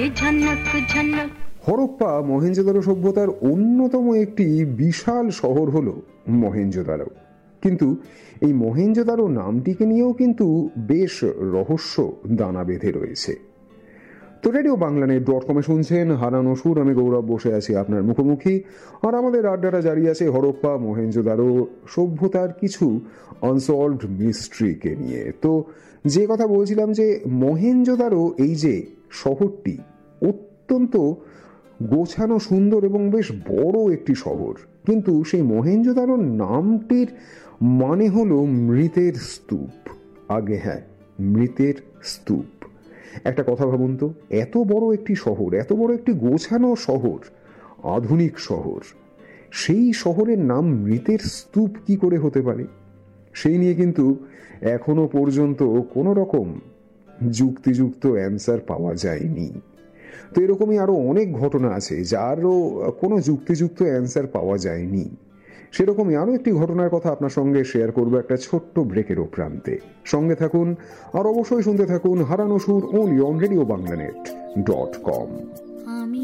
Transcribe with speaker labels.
Speaker 1: হরপ্পা মহেঞ্জোদারো সভ্যতার অন্যতম একটি বিশাল শহর হলো মহেঞ্জোদারো। কিন্তু এই মহেঞ্জোদারো নামটিকে নিয়েও কিন্তু বেশ রহস্য দানা বেঁধে রয়েছে। তো রেডিও বাংলানেট.com-এ শুনছেন হারানো সুর। আমি গৌরব বসে আছি আপনার মুখোমুখি, আর আমাদের আড্ডাটা জারি আছে হরপ্পা মহেঞ্জোদারো সভ্যতার কিছু আনসলভড মিস্ট্রিকে নিয়ে। তো যে কথা বলছিলাম যে মহেঞ্জোদারো এই যে শহরটি অত্যন্ত গোছানো, সুন্দর এবং বেশ বড় একটি শহর, কিন্তু সেই মহেঞ্জোদারো নামটির মানে হলো মৃতের স্তূপ। আগে হ্যাঁ, মৃতের স্তূপ। একটা কথা ভাবুন তো, এত বড় একটি শহর, এত বড় একটি গোছানো শহর, আধুনিক শহর, সেই শহরের নাম মৃতের স্তূপ কি করে হতে পারে? সেই নিয়ে কিন্তু এখনো পর্যন্ত কোনো রকম যুক্তিযুক্ত অ্যান্সার পাওয়া যায়নি। তো এরকমই আরো অনেক ঘটনা আছে যারও কোনো যুক্তিযুক্ত অ্যান্সার পাওয়া যায়নি। সেরকমই আরো একটি ঘটনার কথা আপনার সঙ্গে শেয়ার করবো একটা ছোট্ট ব্রেকেরও প্রান্তে। সঙ্গে থাকুন আর অবশ্যই শুনতে থাকুন হারানো সুর, only on RadioBanglaNet.com।